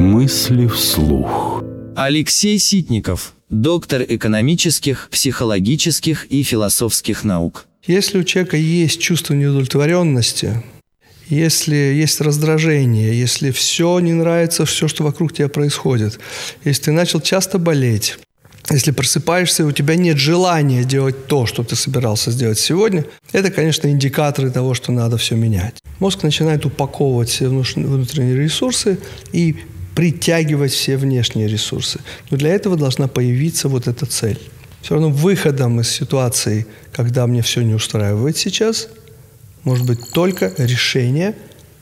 Мысли вслух. Алексей Ситников, доктор экономических, психологических и философских наук. Если у человека есть чувство неудовлетворенности, если есть раздражение, если все не нравится, все, что вокруг тебя происходит, если ты начал часто болеть, если просыпаешься, и у тебя нет желания делать то, что ты собирался сделать сегодня, это, конечно, индикаторы того, что надо все менять. Мозг начинает упаковывать все внутренние ресурсы и притягивать все внешние ресурсы. Но для этого должна появиться вот эта цель. Все равно выходом из ситуации, когда мне все не устраивает сейчас, может быть только решение,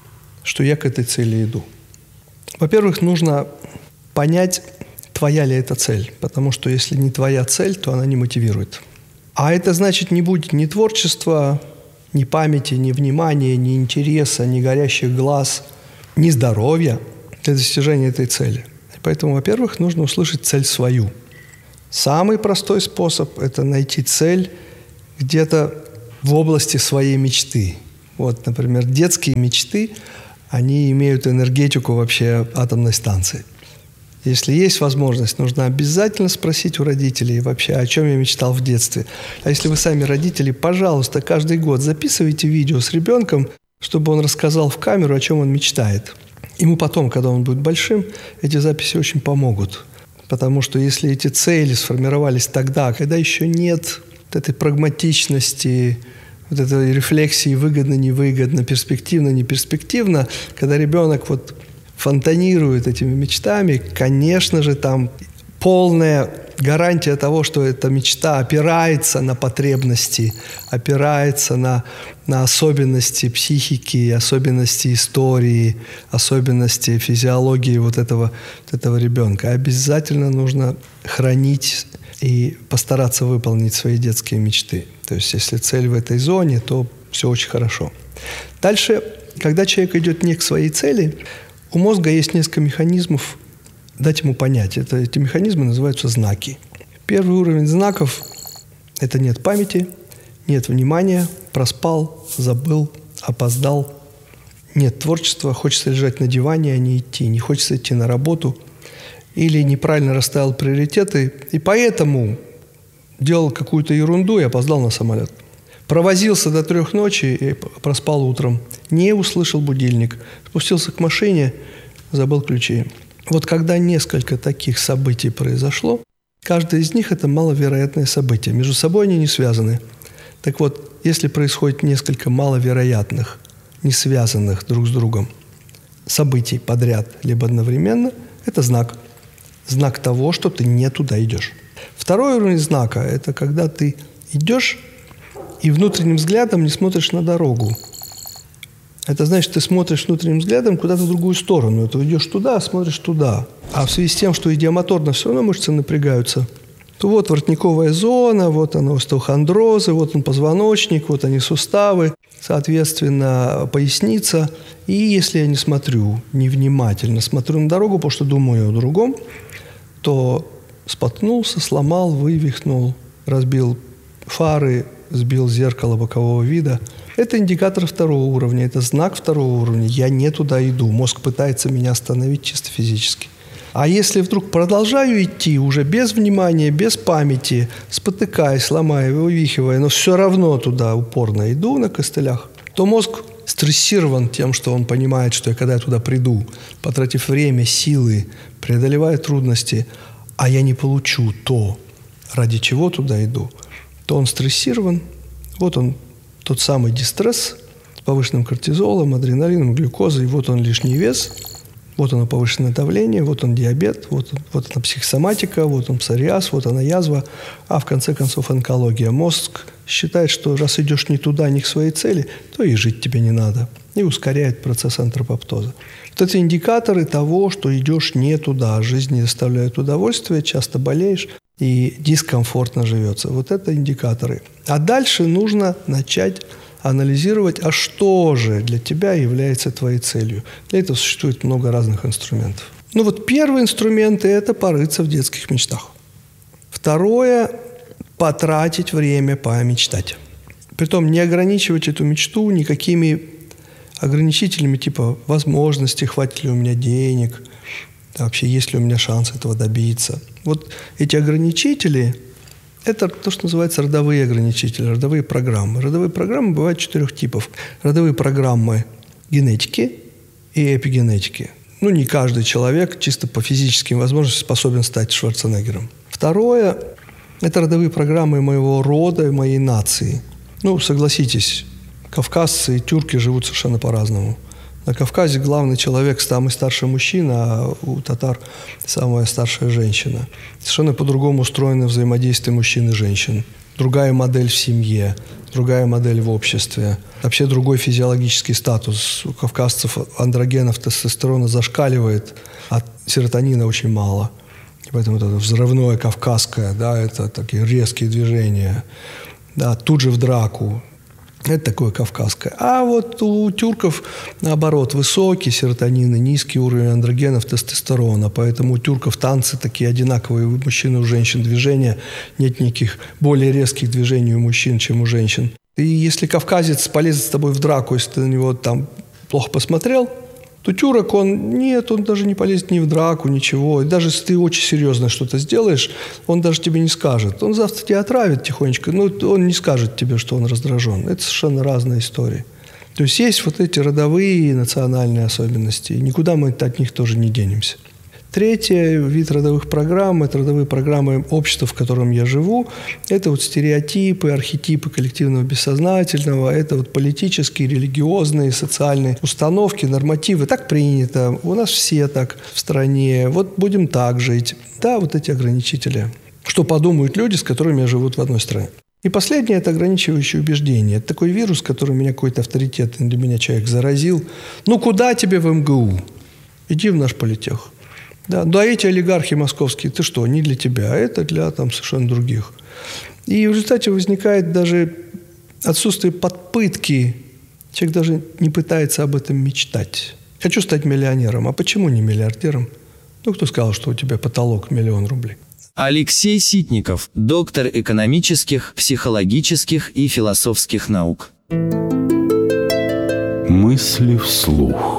что я к этой цели иду. Во-первых, нужно понять, твоя ли это цель, потому что если не твоя цель, то она не мотивирует. А это значит, не будет ни творчества, ни памяти, ни внимания, ни интереса, ни горящих глаз, ни здоровья для достижения этой цели. И поэтому, во-первых, нужно услышать цель свою. Самый простой способ – это найти цель где-то в области своей мечты. Вот, например, детские мечты, они имеют энергетику вообще атомной станции. Если есть возможность, нужно обязательно спросить у родителей вообще, о чем я мечтал в детстве. А если вы сами родители, пожалуйста, каждый год записывайте видео с ребенком, чтобы он рассказал в камеру, о чем он мечтает. Ему потом, когда он будет большим, эти записи очень помогут. Потому что если эти цели сформировались тогда, когда еще нет вот этой прагматичности, вот этой рефлексии выгодно-невыгодно, перспективно-неперспективно, когда ребенок вот фонтанирует этими мечтами, конечно же, там полная гарантия того, что эта мечта опирается на потребности, опирается на особенности психики, особенности истории, особенности физиологии вот этого ребенка. Обязательно нужно хранить и постараться выполнить свои детские мечты. То есть, если цель в этой зоне, то все очень хорошо. Дальше, когда человек идет не к своей цели, у мозга есть несколько механизмов дать ему понять. Эти механизмы называются знаки. Первый уровень знаков – это нет памяти, нет внимания, проспал, забыл, опоздал, нет творчества, хочется лежать на диване, а не идти, не хочется идти на работу, или неправильно расставил приоритеты, и поэтому делал какую-то ерунду и опоздал на самолет. Провозился до 3 ночи и проспал утром. Не услышал будильник. Спустился к машине, забыл ключи. Вот когда несколько таких событий произошло, каждое из них – это маловероятное событие. Между собой они не связаны. Так вот, если происходит несколько маловероятных, не связанных друг с другом событий подряд, либо одновременно, это знак. Знак того, что ты не туда идешь. Второй уровень знака – это когда ты идешь и внутренним взглядом не смотришь на дорогу. Это значит, ты смотришь внутренним взглядом куда-то в другую сторону. Ты идешь туда, а смотришь туда. А в связи с тем, что идиомоторно все равно мышцы напрягаются, то вот воротниковая зона, вот оно остеохондрозы, вот он позвоночник, вот они суставы, соответственно, поясница. И если я не смотрю, невнимательно смотрю на дорогу, потому что думаю о другом, то споткнулся, сломал, вывихнул, разбил фары, сбил зеркало бокового вида. Это индикатор второго уровня, это знак второго уровня. Я не туда иду. Мозг пытается меня остановить чисто физически. А если вдруг продолжаю идти уже без внимания, без памяти, спотыкаясь, ломая, вывихивая, но все равно туда упорно иду на костылях, то мозг стрессирован тем, что он понимает, что когда я туда приду, потратив время, силы, преодолевая трудности, а я не получу то, ради чего туда иду, то он стрессирован. Вот он, тот самый дистресс с повышенным кортизолом, адреналином, глюкозой. Вот он лишний вес, вот оно повышенное давление, вот он диабет, вот она психосоматика, вот он псориаз, вот она язва, а в конце концов онкология. Мозг считает, что раз идешь не туда, не к своей цели, то и жить тебе не надо. И ускоряет процесс антропоптоза. Вот это индикаторы того, что идешь не туда, жизнь не доставляет удовольствия, часто болеешь, и дискомфортно живется. Вот это индикаторы. А дальше нужно начать анализировать, а что же для тебя является твоей целью. Для этого существует много разных инструментов. Ну вот первый инструмент – это порыться в детских мечтах. Второе – потратить время помечтать. Притом не ограничивать эту мечту никакими ограничителями типа возможности, хватит ли у меня денег, Вообще, есть ли у меня шанс этого добиться? Вот эти ограничители – это то, что называется родовые ограничители, родовые программы. Родовые программы бывают 4 типов. Родовые программы генетики и эпигенетики. Не каждый человек чисто по физическим возможностям способен стать Шварценеггером. Второе – это родовые программы моего рода, моей нации. Согласитесь, кавказцы и тюрки живут совершенно по-разному. На Кавказе главный человек – самый старший мужчина, а у татар – самая старшая женщина. Совершенно по-другому устроено взаимодействие мужчин и женщин. Другая модель в семье, другая модель в обществе. Вообще другой физиологический статус. У кавказцев андрогенов, тестостерона зашкаливает, а серотонина очень мало. И поэтому это взрывное кавказское, это такие резкие движения. Тут же в драку. Это такое кавказское. А вот у тюрков, наоборот, высокий серотонин и низкий уровень андрогенов, тестостерона. Поэтому у тюрков танцы такие одинаковые у мужчин и у женщин. Движения, нет никаких более резких движений у мужчин, чем у женщин. И если кавказец полезет с тобой в драку, если ты на него там плохо посмотрел, то тюрок, он даже не полезет ни в драку, ничего. И даже если ты очень серьезно что-то сделаешь, он даже тебе не скажет. Он завтра тебя отравит тихонечко, но он не скажет тебе, что он раздражен. Это совершенно разные истории. То есть есть вот эти родовые и национальные особенности, и никуда мы от них тоже не денемся. Третий вид родовых программ – это родовые программы общества, в котором я живу. Это вот стереотипы, архетипы коллективного бессознательного. Это вот политические, религиозные, социальные установки, нормативы. Так принято. У нас все так в стране. Вот будем так жить. Вот эти ограничители. Что подумают люди, с которыми живут в одной стране. И последнее – это ограничивающие убеждения. Это такой вирус, который меня какой-то авторитетный для меня человек заразил. Куда тебе в МГУ? Иди в наш политех. Эти олигархи московские, ты что, не для тебя, а это для совершенно других. И в результате возникает даже отсутствие подпытки. Человек даже не пытается об этом мечтать. Хочу стать миллионером. А почему не миллиардером? Кто сказал, что у тебя потолок 1 000 000 рублей? Алексей Ситников, доктор экономических, психологических и философских наук. Мысли вслух.